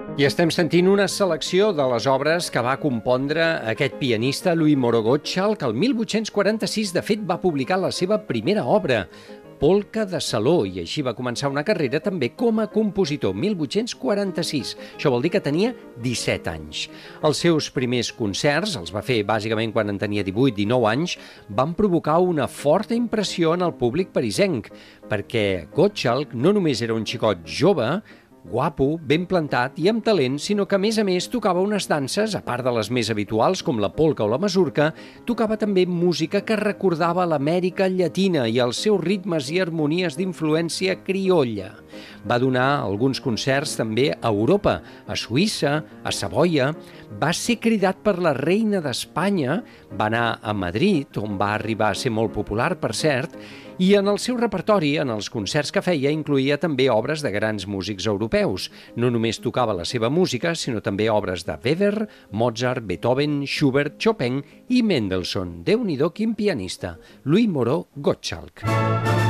I estem sentint una selecció de les obres que va compondre aquest pianista Louis Moreau Gottschalk, que el 1846, de fet, va publicar la seva primera obra, Polca de Saló, i així va començar una carrera també com a compositor, 1846. Això vol dir que tenia 17 anys. Els seus primers concerts, els va fer bàsicament quan en tenia 18-19 anys, van provocar una forta impressió en el públic parisenc, perquè Gottschalk no només era un xicot jove, guapo, ben plantat i amb talent, sinó que a més tocava unes danses, a part de les més habituals com la polca o la masurca, tocava també música que recordava l'Amèrica Llatina i els seus ritmes i harmonies d'influència criolla. Va donar alguns concerts també a Europa, a Suïssa, a Savoia. Va ser cridat per la reina d'Espanya, va anar a Madrid, on va arribar a ser molt popular, per cert, i en el seu repertori, en els concerts que feia, incloïa també obres de grans músics europeus. No només tocava la seva música, sinó també obres de Weber, Mozart, Beethoven, Schubert, Chopin i Mendelssohn. Déu-n'hi-do, quin pianista! Louis Moreau Gottschalk.